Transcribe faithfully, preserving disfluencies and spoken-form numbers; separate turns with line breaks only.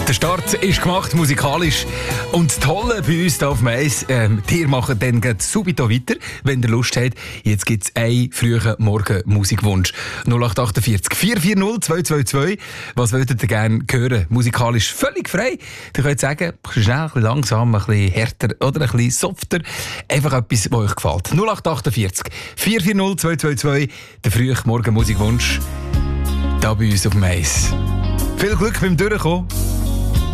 Der Start ist gemacht, musikalisch. Und das Tolle bei uns hier auf Mais, ähm, ihr macht dann gleich subito weiter, wenn ihr Lust habt. Jetzt gibt es einen frühen Morgen-Musikwunsch. null acht acht vier vier vier null zwei zwei zwei. Was würdet ihr gerne hören? Musikalisch völlig frei. Ihr könnt sagen, schnell, ein bisschen langsam, ein bisschen härter oder ein bisschen softer. Einfach etwas, was euch gefällt. null acht acht vier vier vier null zwei zwei zwei. Der frühe Morgen-Musikwunsch. Da bei uns auf Mais. Viel Glück beim Durchkommen.